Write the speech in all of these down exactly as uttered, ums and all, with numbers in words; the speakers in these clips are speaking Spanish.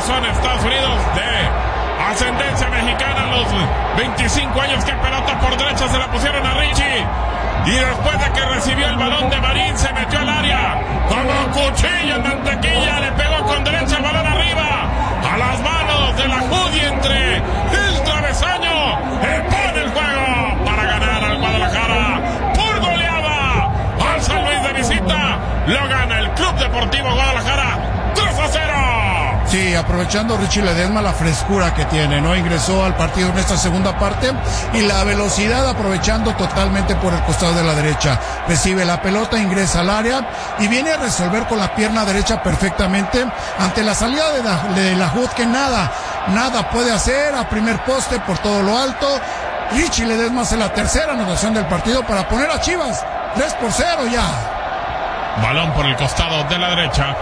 aterrizó en Estados Unidos de ascendencia mexicana a los veinticinco años. Que pelota por derecha se la pusieron a Richie. Y después de que recibió el balón de Marín, se metió al área como cuchillo en mantequilla. Le pegó con derecha el balón arriba a las manos de la Judy entre el travesaño. Y pone el juego para ganar al Guadalajara por goleada al San Luis de visita. Lo gana el Club Deportivo Guadalajara tres a cero. Sí, aprovechando Richie Ledesma la frescura que tiene, ¿no? Ingresó al partido en esta segunda parte y la velocidad aprovechando totalmente por el costado de la derecha. Recibe la pelota, ingresa al área y viene a resolver con la pierna derecha perfectamente ante la salida de la, de la Hood, que nada, nada puede hacer a primer poste por todo lo alto. Richie Ledesma hace la tercera anotación del partido para poner a Chivas tres por cero ya. Balón por el costado de la derecha.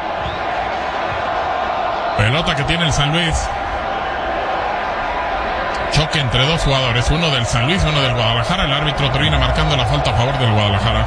Pelota que tiene el San Luis. Choque entre dos jugadores, uno del San Luis, uno del Guadalajara. El árbitro termina marcando la falta a favor del Guadalajara.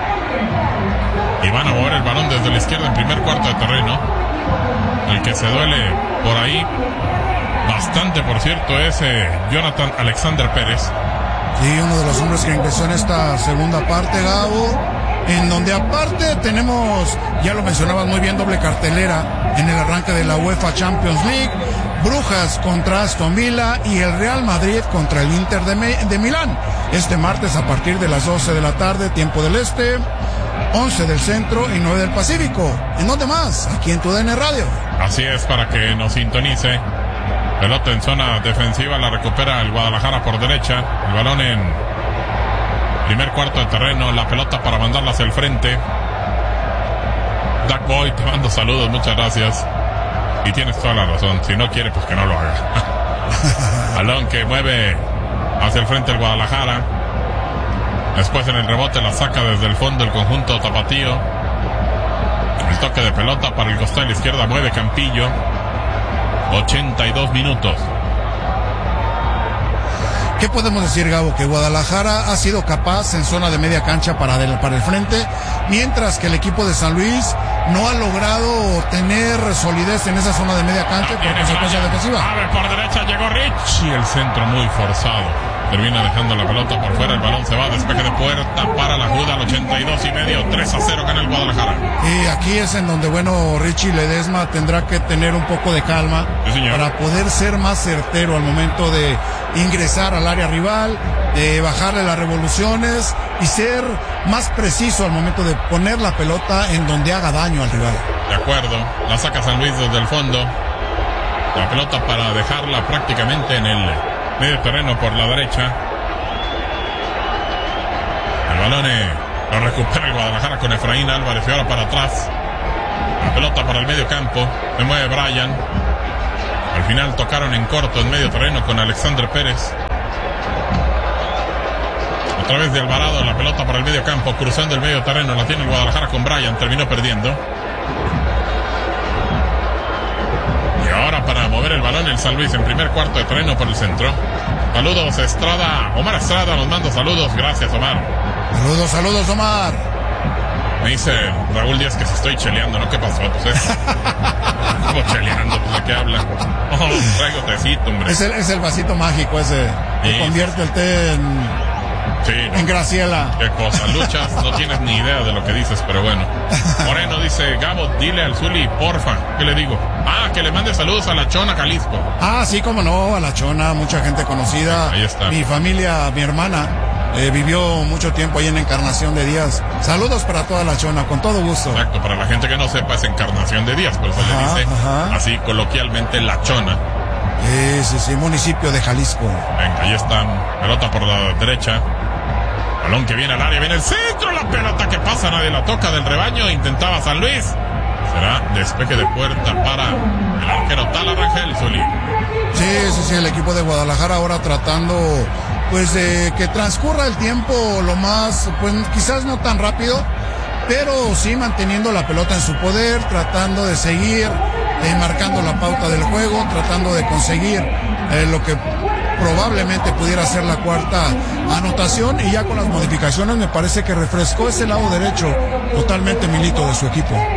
Y van a mover el balón desde la izquierda en primer cuarto de terreno. El que se duele por ahí bastante, por cierto, es eh, Jonathan Alexander Pérez. Sí, uno de los hombres que ingresó en esta segunda parte, Gabo, en donde aparte tenemos, ya lo mencionabas muy bien, doble cartelera en el arranque de la UEFA Champions League. Brujas contra Aston Villa y el Real Madrid contra el Inter de, Me- de Milán. Este martes a partir de las doce de la tarde, tiempo del este, once del centro y nueve del Pacífico. ¿En dónde más? Aquí en tu D N Radio. Así es, para que nos sintonice. Pelota en zona defensiva, la recupera el Guadalajara por derecha. El balón en primer cuarto de terreno, la pelota para mandarla hacia el frente. Duck Boy, te mando saludos, muchas gracias. Y tienes toda la razón, si no quiere, pues que no lo haga. Balón que mueve hacia el frente el Guadalajara. Después en el rebote la saca desde el fondo el conjunto tapatío. El toque de pelota para el costado de la izquierda, mueve Campillo. ochenta y dos minutos. ¿Qué podemos decir, Gabo? Que Guadalajara ha sido capaz en zona de media cancha para, del, para el frente, mientras que el equipo de San Luis no ha logrado tener solidez en esa zona de media cancha por consecuencia defensiva. A ver, por derecha llegó Rich y el centro muy forzado. Termina dejando la pelota por fuera, el balón se va, despeje de puerta para la Juda al ochenta y dos y medio, tres a cero gana el Guadalajara. Y aquí es en donde, bueno, Richie Ledesma tendrá que tener un poco de calma, sí, para poder ser más certero al momento de ingresar al área rival, de bajarle las revoluciones y ser más preciso al momento de poner la pelota en donde haga daño al rival. De acuerdo, la saca San Luis desde el fondo, la pelota para dejarla prácticamente en el medio terreno por la derecha. El balón eh, lo recupera el Guadalajara con Efraín Álvarez y ahora para atrás. La pelota para el medio campo, se mueve Brian. Al final tocaron en corto en medio terreno con Alexander Pérez. A través de Alvarado, la pelota para el medio campo, cruzando el medio terreno, la tiene el Guadalajara con Brian, terminó perdiendo. Y ahora para mover el balón el San Luis en primer cuarto de terreno por el centro. Saludos Estrada, Omar Estrada nos manda saludos, gracias Omar. Saludos, saludos Omar. Me dice Raúl Díaz que se estoy cheleando, ¿no? ¿Qué pasó? Pues es... ¿Cómo cheleando? Pues ¿de qué habla? Oh, traigo tecito, hombre. Es el, es el vasito mágico ese, que sí, convierte el té en, sí, no. en Graciela. Qué cosa, luchas, no tienes ni idea de lo que dices, pero bueno. Moreno dice, Gabo, dile al Zuli, porfa, ¿qué le digo? Ah, que le mande saludos a la Chona, Jalisco. Ah, sí, como no, a la Chona, mucha gente conocida. Ahí está. Mi familia, mi hermana, eh, vivió mucho tiempo ahí en Encarnación de Díaz. Saludos para toda la Chona, con todo gusto. Exacto, para la gente que no sepa, es Encarnación de Díaz, por eso Ajá, le dice ajá. así coloquialmente la Chona. Sí, sí, sí, municipio de Jalisco. Venga, ahí está, pelota por la derecha. Balón que viene al área, viene el centro, la pelota que pasa, nadie la toca del rebaño, intentaba San Luis. Será despeje de puerta para el arquero Tala Rangel, Zuli. Sí, sí, sí, el equipo de Guadalajara ahora tratando, pues, de que transcurra el tiempo lo más, pues, quizás no tan rápido, pero sí manteniendo la pelota en su poder, tratando de seguir eh, marcando la pauta del juego, tratando de conseguir eh, lo que probablemente pudiera ser la cuarta anotación, y ya con las modificaciones me parece que refrescó ese lado derecho totalmente Milito de su equipo.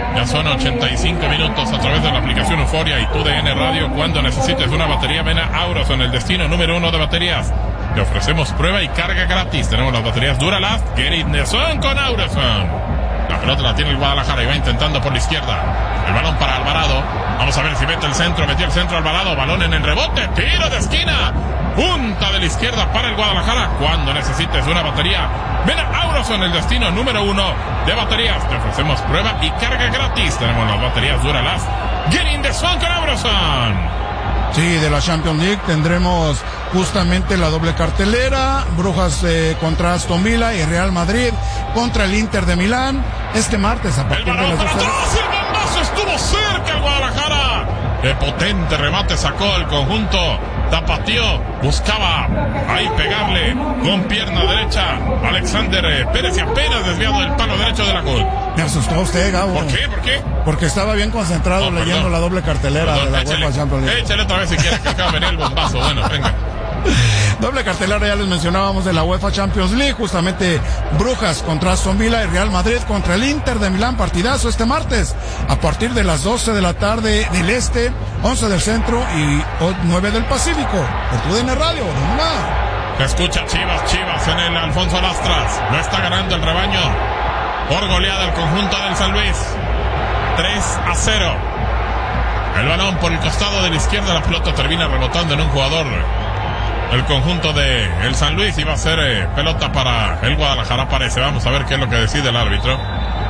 Ya son ochenta y cinco minutos a través de la aplicación Euforia y tu D N Radio. Cuando necesites una batería, ven a Auroson, el destino número uno de baterías. Te ofrecemos prueba y carga gratis. Tenemos las baterías Duralast, Get in the Zone con Auroson. La pelota la tiene el Guadalajara y va intentando por la izquierda. El balón para Alvarado. Vamos a ver si mete el centro. Metió el centro Alvarado. Balón en el rebote. Tiro de esquina. Punta de la izquierda para el Guadalajara. Cuando necesites una batería, ven a Auroson, el destino número uno de baterías. Te ofrecemos prueba y carga gratis. Tenemos las baterías Duralast. Get in the Zone con Auroson. Sí, de la Champions League tendremos justamente la doble cartelera, Brujas eh, contra Aston Villa y Real Madrid contra el Inter de Milán, este martes a partir el balón de las para doce. atrás, el bombazo estuvo cerca el Guadalajara. De potente remate sacó el conjunto tapatío, buscaba ahí pegarle con pierna derecha Alexander Pérez y apenas desviado del palo derecho de la gol. Me asustó usted, Gabo. ¿Por qué? ¿Por qué? Porque estaba bien concentrado No, leyendo perdón. la doble cartelera Perdón, de la échale, UEFA Champions League. échale otra vez si quiere que acaba de venir el bombazo. Bueno, venga. Doble cartelera, ya les mencionábamos, de la UEFA Champions League, justamente Brujas contra Aston Villa y Real Madrid contra el Inter de Milán, partidazo este martes, a partir de las doce de la tarde del este, once del centro y nueve del Pacífico, por tu D N Radio, ¿no? Escucha Chivas, Chivas en el Alfonso Lastras, no está ganando el rebaño, por goleada el conjunto del San Luis, tres a cero, el balón por el costado de la izquierda, la pelota termina rebotando en un jugador. El conjunto de el San Luis iba a ser eh, pelota para el Guadalajara, parece. Vamos a ver qué es lo que decide el árbitro.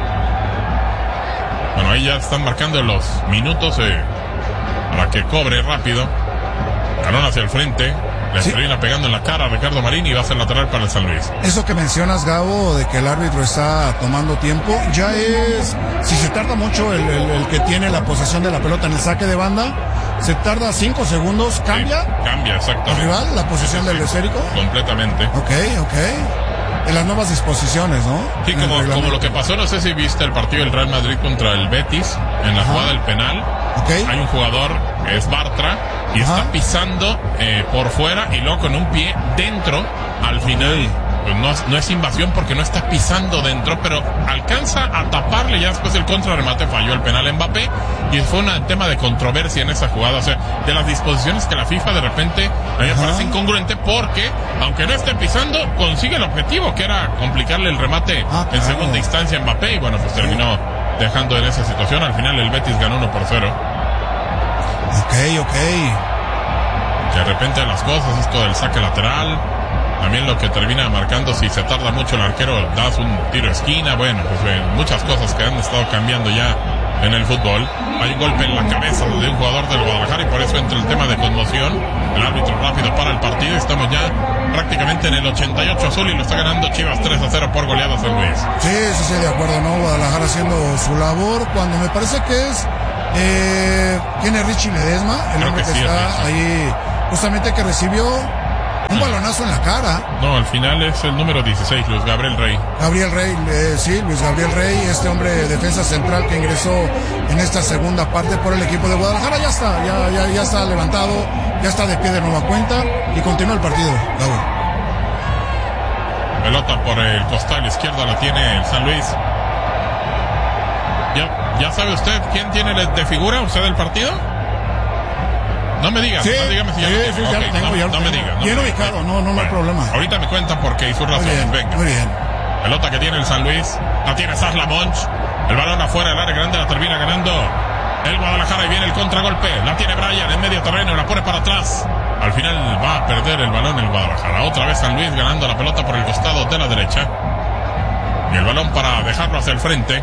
Bueno, ahí ya están marcando los minutos eh, para que cobre rápido. Balón hacia el frente. Le Sí. termina pegando en la cara a Ricardo Marín y va a ser lateral para el San Luis. Eso que mencionas, Gabo, de que el árbitro está tomando tiempo, ya es, si se tarda mucho el, el, el que tiene la posesión de la pelota en el saque de banda, se tarda cinco segundos, cambia. Sí, cambia, ¿Al exactamente. rival la posición Sí, del sí, esférico? completamente. Ok, ok. De las nuevas disposiciones, ¿no? Sí, En el como, como reglamento. lo que pasó, no sé si viste el partido del Real Madrid contra el Betis, en la Ajá. jugada del penal. Ok. Hay un jugador que es Bartra y Ajá. está pisando eh, por fuera y luego con un pie dentro. Al final, pues no, es- no es invasión porque no está pisando dentro, pero alcanza a taparle. Ya después el contrarremate falló el penal Mbappé y fue un tema de controversia en esa jugada. O sea, de las disposiciones que la FIFA de repente a mí me Ajá. parece incongruente porque, aunque no esté pisando, consigue el objetivo que era complicarle el remate Ah, en claro. segunda instancia a Mbappé y bueno, pues terminó dejando en esa situación. Al final el Betis ganó uno por cero. Ok, ok. De repente las cosas, esto del saque lateral, también lo que termina marcando, si se tarda mucho el arquero, das un tiro a esquina, bueno, pues eh, muchas cosas que han estado cambiando ya en el fútbol. Hay un golpe en la cabeza de un jugador del Guadalajara y por eso entra el tema de conmoción. El árbitro rápido para el partido, estamos ya prácticamente en el ochenta y ocho azul y lo está ganando Chivas tres a cero por goleada San Luis. Sí, sí, sí, de acuerdo, ¿no? Guadalajara haciendo su labor cuando me parece que es, eh, ¿quién es Richie Ledesma? El Creo hombre que que, sí, está es Richie. ahí, justamente que recibió un balonazo en la cara. No, al final es el número dieciséis, Luis Gabriel Rey. Gabriel Rey, eh, sí, Luis Gabriel Rey, este hombre de defensa central que ingresó en esta segunda parte por el equipo de Guadalajara, ya está, ya, ya, ya está levantado, ya está de pie de nueva cuenta y continúa el partido, Gabo. Pelota por el costal izquierdo la tiene el San Luis. ¿Ya, ya sabe usted quién tiene de figura usted del partido? No me diga, Sí, no dígame si ya sí, lo tiene. sí, ya Ok, lo tengo, no, ya lo no me tengo. diga. no Bien me ubicado, diga. no, no, no hay problema. Ahorita me cuenta porque hizo Muy razón. bien, Venga. muy bien. Pelota que tiene el San Luis. La tiene Sasla Monch. El balón afuera del área grande la termina ganando el Guadalajara y viene el contragolpe. La tiene Brian en medio terreno, la pone para atrás. Al final va a perder el balón el Guadalajara. Otra vez San Luis ganando la pelota por el costado de la derecha. Y el balón para dejarlo hacia el frente.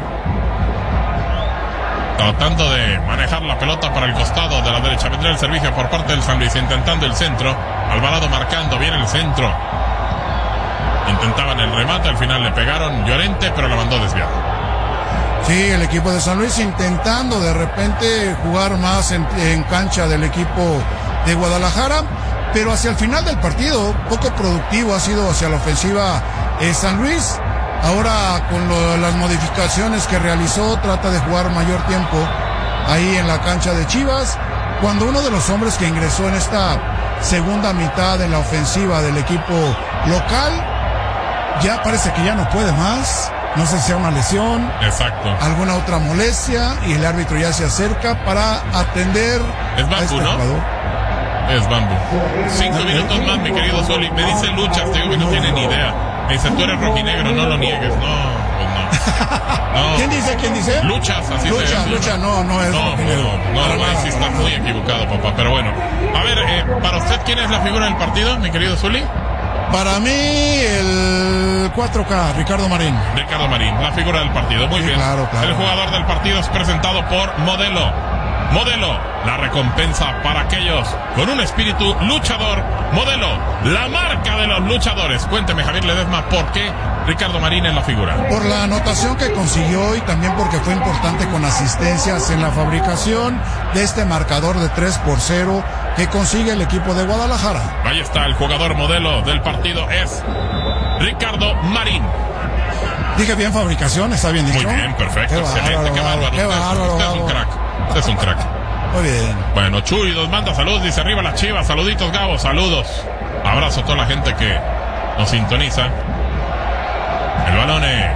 Tratando de manejar la pelota para el costado de la derecha. Vendrá el servicio por parte del San Luis, intentando el centro. Alvarado marcando bien el centro. Intentaban el remate, al final le pegaron Llorente, pero la mandó desviado. Sí, el equipo de San Luis intentando de repente jugar más en, en cancha del equipo de Guadalajara, pero hacia el final del partido, poco productivo ha sido hacia la ofensiva eh, San Luis. Ahora con lo, las modificaciones que realizó, trata de jugar mayor tiempo ahí en la cancha de Chivas, cuando uno de los hombres que ingresó en esta segunda mitad en la ofensiva del equipo local, ya parece que ya no puede más, no sé si sea una lesión, exacto, alguna otra molestia, y el árbitro ya se acerca para atender es a Bambu, este ¿no? jugador. Es Bambu. Cinco minutos más, mi querido Zuli. Me dice Luchas, te digo que no tiene ni idea. Me dice, tú eres rojinegro, no lo niegues. No, pues no. no. ¿Quién dice? ¿Quién dice? Luchas, así Lucha, se llama. Lucha, no, no es No, rojinegro. no, Para no, nada, sí está para muy nada. equivocado, papá. Pero bueno. A ver, eh, para usted, ¿quién es la figura del partido, mi querido Zuli? Para mí, el cuatro K, Ricardo Marín. Ricardo Marín, la figura del partido. Muy Sí, bien. claro, claro. El jugador del partido es presentado por Modelo. Modelo, la recompensa para aquellos con un espíritu luchador. Modelo, la marca de los luchadores. Cuénteme, Javier Ledesma, ¿por qué Ricardo Marín es la figura? Por la anotación que consiguió y también porque fue importante con asistencias en la fabricación de este marcador de tres por cero que consigue el equipo de Guadalajara. Ahí está, el jugador modelo del partido es Ricardo Marín. Dije bien fabricación, está bien dicho. Muy bien, perfecto, Qué excelente, bárbaro, qué bárbaro. qué Usted, bárbaro, usted es un bárbaro. crack, usted es un crack. Muy bien. Bueno, Chuy nos manda saludos, dice arriba las Chivas, saluditos Gabo, saludos. Abrazo a toda la gente que nos sintoniza. El balón eh,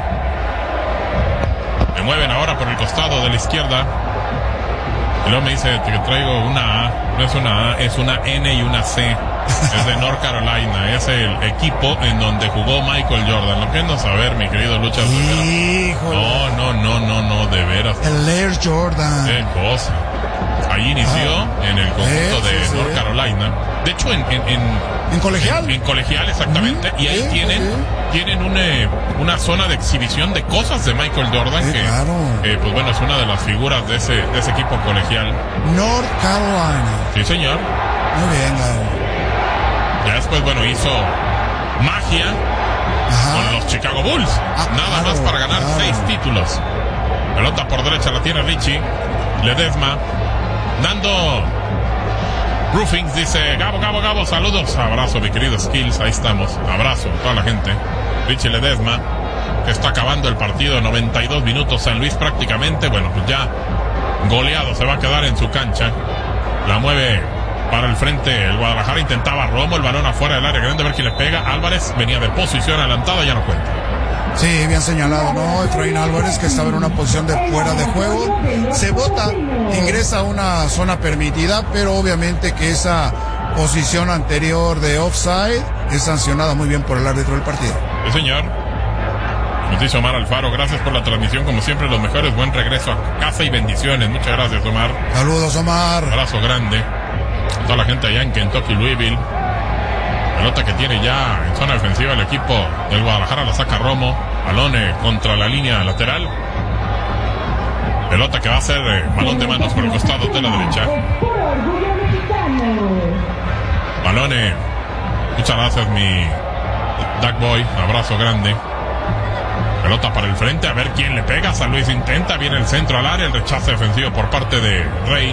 me mueven ahora por el costado de la izquierda. Y luego me dice que traigo una A, no es una A, es una N y una C. Es de North Carolina, es el equipo en donde jugó Michael Jordan. Lo que no saber, mi querido Lucha. Híjole. No, no, no, no, no, de veras. El Air Jordan. Qué cosa. Ahí inició Ah, en el conjunto eh, de sí, North sí. Carolina. De hecho, en... ¿En, en, ¿En colegial? En, en colegial, exactamente. Mm, y ahí sí, tienen, sí. tienen una, eh, una zona de exhibición de cosas de Michael Jordan. Sí, que, claro. eh, pues bueno, es una de las figuras de ese, de ese equipo colegial. North Carolina. Sí, señor. Muy bien, Gabo. Ya después, bueno, hizo magia Ajá. con los Chicago Bulls. Ah, Nada claro, más para ganar claro. seis títulos. Pelota por derecha la tiene Richie. Ledesma. Dando Roofings dice, Gabo, Gabo, Gabo, saludos. Abrazo, mi querido Skills. Ahí estamos. Abrazo a toda la gente. Richie Ledesma, que está acabando el partido. noventa y dos minutos. San Luis prácticamente, bueno, pues ya goleado. Se va a quedar en su cancha. La mueve para el frente el Guadalajara. Intentaba Romo, el balón afuera del área grande, a ver quién le pega. Álvarez venía de posición adelantada, ya no cuenta. Sí, bien señalado, ¿no? Efraín Álvarez, que estaba en una posición de fuera de juego, se bota, ingresa a una zona permitida, pero obviamente que esa posición anterior de offside es sancionada muy bien por el árbitro del partido. Sí, señor. Nos dice Omar Alfaro, gracias por la transmisión, como siempre, los mejores, buen regreso a casa y bendiciones. Muchas gracias, Omar. Saludos, Omar. Abrazo grande a toda la gente allá en Kentucky, Louisville. Pelota que tiene ya en zona defensiva el equipo del Guadalajara, la saca Romo. Balón eh, contra la línea lateral. Pelota que va a ser eh, balón de manos por el costado de la derecha. Balón, eh, muchas gracias, mi Duck Boy. Abrazo grande. Pelota para el frente, a ver quién le pega. San Luis intenta, viene el centro al área, el rechazo defensivo por parte de Rey.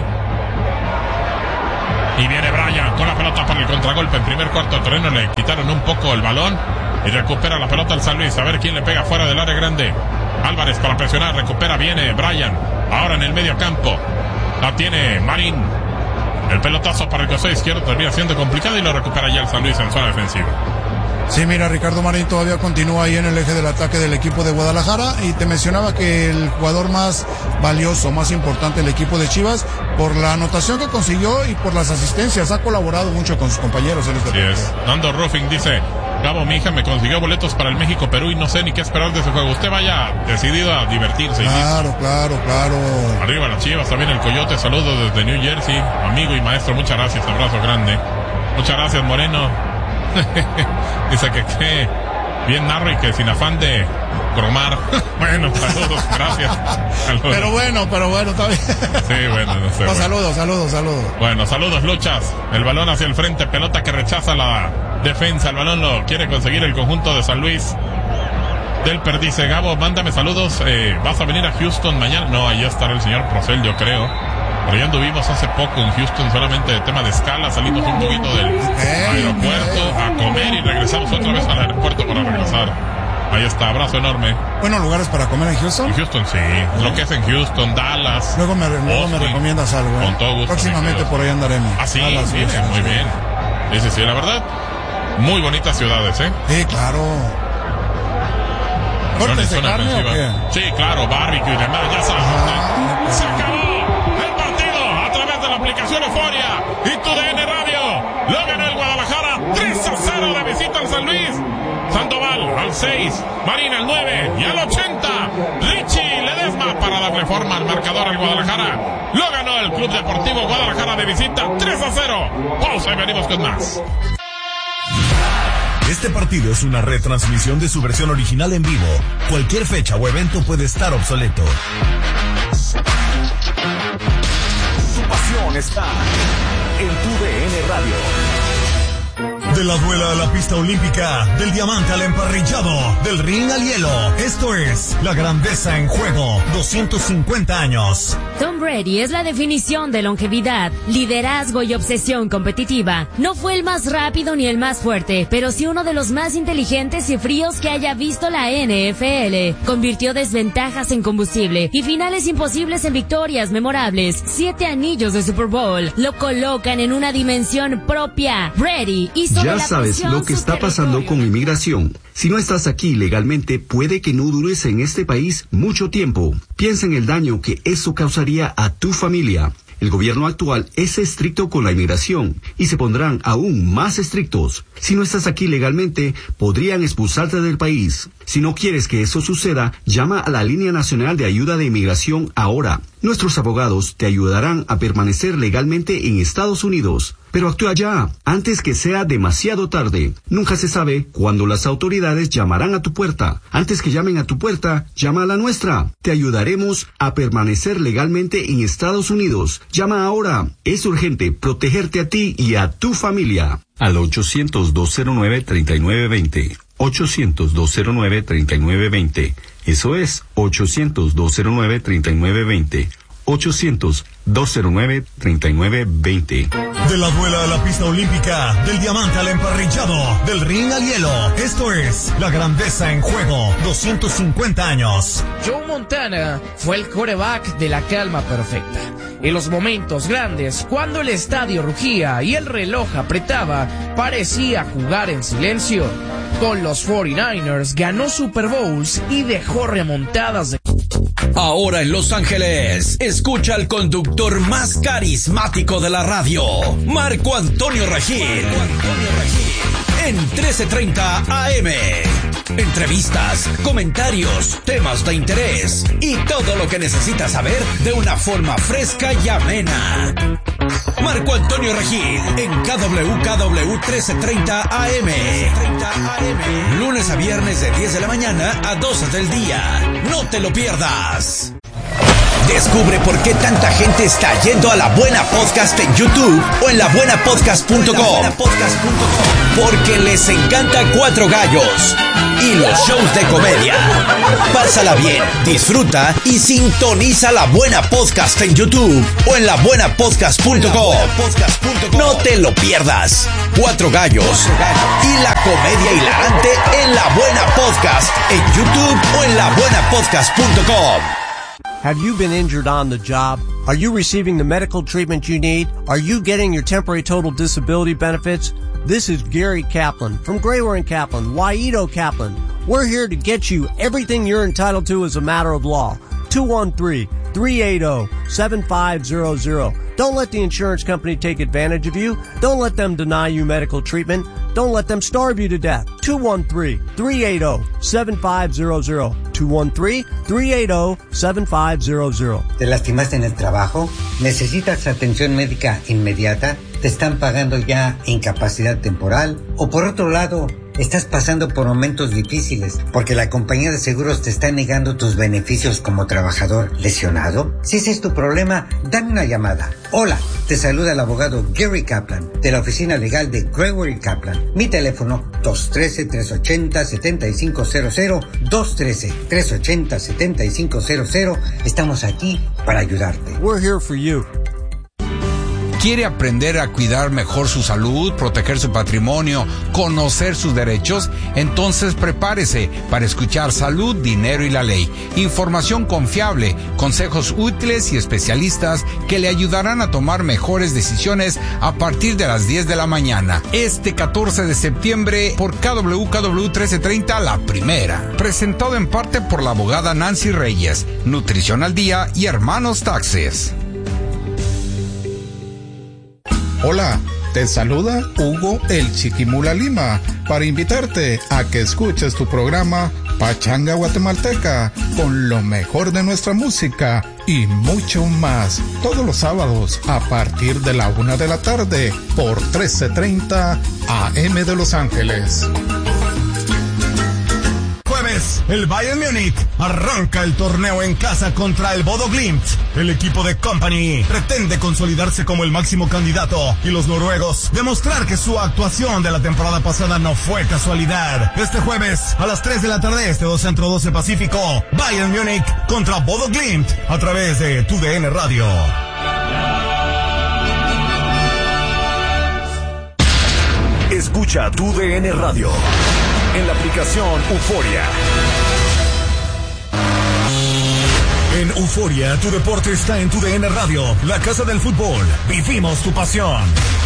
Y viene Brian con la pelota para el contragolpe. En primer cuarto de terreno le quitaron un poco el balón. Y recupera la pelota el San Luis. A ver quién le pega fuera del área grande. Álvarez para presionar. Recupera, viene Brian. Ahora en el medio campo. La tiene Marín. El pelotazo para el costado izquierdo termina siendo complicado y lo recupera ya el San Luis en zona defensiva. Sí, mira, Ricardo Marín todavía continúa ahí en el eje del ataque del equipo de Guadalajara, y te mencionaba que el jugador más valioso, más importante del equipo de Chivas, por la anotación que consiguió y por las asistencias, ha colaborado mucho con sus compañeros en este Así es. Nando Ruffing dice, Gabo, mi hija me consiguió boletos para el México-Perú y no sé ni qué esperar de ese juego. Usted vaya decidido a divertirse. Claro, claro, claro. Arriba las Chivas, también el Coyote, saludos desde New Jersey, amigo y maestro, muchas gracias, abrazo grande. Muchas gracias, Moreno. Dice que, que bien narro y que sin afán de cromar. Bueno, saludos, gracias. Saludos. Pero bueno, pero bueno, está bien. Sí, bueno, no sé. No, bueno. saludos, saludos, saludos. Bueno, saludos, Luchas. El balón hacia el frente, pelota que rechaza la defensa. El balón lo quiere conseguir el conjunto de San Luis. Delper dice, Gabo, mándame saludos. Eh, ¿Vas a venir a Houston mañana? No, ahí estará el señor Procel, yo creo. Pero ya anduvimos hace poco en Houston, solamente de tema de escala. Salimos un poquito del okay, aeropuerto okay. a comer y regresamos otra vez al aeropuerto para regresar. Ahí está, abrazo enorme. Buenos lugares para comer en Houston. En Houston, sí. Lo que es en Houston, Dallas. Luego me, luego me recomiendas algo. ¿eh? Con todo gusto. Próximamente por ahí andaremos. Ah, sí, Dallas, sí, Houston, muy sí. bien. Dice, sí, la verdad, muy bonitas ciudades, ¿eh? Sí, claro. ¿Cortes de carne o qué? Sí, claro, barbecue y demás, ya sabes. Ah, se acabó el partido a través de la aplicación Euforia y tu D N Radio. Lo ganó el Guadalajara tres a cero de visita al San Luis. Sandoval al seis, Marín al nueve y al ochenta. Richie Ledesma para darle forma al marcador al Guadalajara. Lo ganó el Club Deportivo Guadalajara de visita tres a cero. Pausa y venimos con más. Este partido es una retransmisión de su versión original en vivo. Cualquier fecha o evento puede estar obsoleto. Su pasión está en tu D N Radio. De la duela a la pista olímpica, del diamante al emparrillado, del ring al hielo. Esto es la grandeza en juego. doscientos cincuenta años. Tom Brady es la definición de longevidad, liderazgo y obsesión competitiva. No fue el más rápido ni el más fuerte, pero sí uno de los más inteligentes y fríos que haya visto la N F L. Convirtió desventajas en combustible y finales imposibles en victorias memorables. Siete anillos de Super Bowl lo colocan en una dimensión propia. Brady hizo Ya sabes lo que está pasando con inmigración. Si no estás aquí legalmente, puede que no dures en este país mucho tiempo. Piensa en el daño que eso causaría a tu familia. El gobierno actual es estricto con la inmigración y se pondrán aún más estrictos. Si no estás aquí legalmente, podrían expulsarte del país. Si no quieres que eso suceda, llama a la Línea Nacional de Ayuda de Inmigración ahora. Nuestros abogados te ayudarán a permanecer legalmente en Estados Unidos. Pero actúa ya, antes que sea demasiado tarde. Nunca se sabe cuándo las autoridades llamarán a tu puerta. Antes que llamen a tu puerta, llama a la nuestra. Te ayudaremos a permanecer legalmente en Estados Unidos. Llama ahora. Es urgente protegerte a ti y a tu familia. Al ochocientos, dos cero nueve, treinta y nueve veinte. ochocientos, dos cero nueve, treinta y nueve veinte. Eso es ochocientos, dos cero nueve, treinta y nueve veinte. ochocientos, dos cero nueve, treinta y nueve veinte. De la duela a la pista olímpica, del diamante al emparrillado, del ring al hielo. Esto es la grandeza en juego. doscientos cincuenta años. Joe Montana fue el quarterback de la calma perfecta. En los momentos grandes, cuando el estadio rugía y el reloj apretaba, parecía jugar en silencio. Con los cuarenta y nueve ers ganó Super Bowls y dejó remontadas de... Ahora en Los Ángeles, escucha al conductor más carismático de la radio, Marco Antonio Regil. Marco Antonio Regil. En trece treinta A M. Entrevistas, comentarios, temas de interés y todo lo que necesitas saber de una forma fresca y amena. Marco Antonio Regil en K W K W trece treinta A M. Lunes a viernes de diez de la mañana a doce del día. No te lo pierdas. Descubre por qué tanta gente está yendo a La Buena Podcast en YouTube o en la buena podcast punto com. Porque les encanta Cuatro Gallos y los shows de comedia. Pásala bien, disfruta y sintoniza La Buena Podcast en YouTube o en la buena podcast punto com. No te lo pierdas. Cuatro Gallos y la comedia hilarante en La Buena Podcast en YouTube o en la buena podcast punto com. Have you been injured on the job? Are you receiving the medical treatment you need? Are you getting your temporary total disability benefits? This is Gary Kaplan from Grayware and Kaplan, Waito Kaplan. We're here to get you everything you're entitled to as a matter of law. two one three, three eight zero, seven five zero zero. Don't let the insurance company take advantage of you. Don't let them deny you medical treatment. Don't let them starve you to death. two one three, three eight zero, seven five zero zero. two one three, three eight zero, seven five zero zero. ¿Te lastimaste en el trabajo? ¿Necesitas atención médica inmediata? ¿Te están pagando ya incapacidad temporal? O por otro lado, ¿estás pasando por momentos difíciles porque la compañía de seguros te está negando tus beneficios como trabajador lesionado? Si ese es tu problema, dame una llamada. Hola, te saluda el abogado Gary Kaplan de la oficina legal de Grayware y Kaplan. Mi teléfono dos uno tres, tres ocho cero, siete cinco cero cero, dos uno tres, tres ocho cero, siete cinco cero cero. Estamos aquí para ayudarte. We're here for you. ¿Quiere aprender a cuidar mejor su salud, proteger su patrimonio, conocer sus derechos? Entonces prepárese para escuchar Salud, Dinero y la Ley. Información confiable, consejos útiles y especialistas que le ayudarán a tomar mejores decisiones a partir de las diez de la mañana. Este catorce de septiembre por K W K W trece treinta La Primera. Presentado en parte por la abogada Nancy Reyes, Nutrición al Día y Hermanos Taxes. Hola, te saluda Hugo el Chiquimula Lima para invitarte a que escuches tu programa Pachanga Guatemalteca con lo mejor de nuestra música y mucho más todos los sábados a partir de la una de la tarde por trece treinta A M de Los Ángeles. El Bayern Múnich arranca el torneo en casa contra el Bodo Glimt. El equipo de Company pretende consolidarse como el máximo candidato y los noruegos demostrar que su actuación de la temporada pasada no fue casualidad. Este jueves a las tres de la tarde, este dos Centro doce Pacífico, Bayern Múnich contra Bodo Glimt a través de Tu D N Radio. Escucha Tu D N Radio en la aplicación Euforia. En Euforia, tu deporte está en Tu D N Radio, la casa del fútbol. Vivimos tu pasión.